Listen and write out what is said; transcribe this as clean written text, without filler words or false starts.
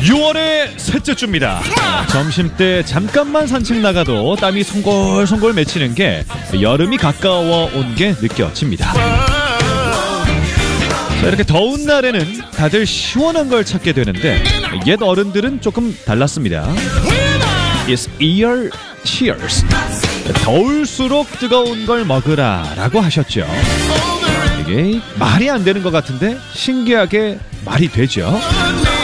6월의 셋째 주입니다. 점심때 잠깐만 산책 나가도 땀이 송골송골 맺히는 게 여름이 가까워 온 게 느껴집니다. 자, 이렇게 더운 날에는 다들 시원한 걸 찾게 되는데 옛 어른들은 조금 달랐습니다. It's ear cheers. 더울수록 뜨거운 걸 먹으라 라고 하셨죠. 이게 말이 안 되는 것 같은데 신기하게 말이 되죠.